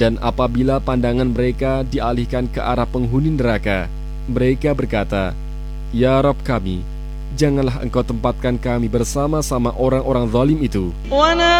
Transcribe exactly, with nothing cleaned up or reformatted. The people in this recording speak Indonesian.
Dan apabila pandangan mereka dialihkan ke arah penghuni neraka, mereka berkata, "Ya Rabb kami, janganlah engkau tempatkan kami bersama-sama orang-orang zalim itu."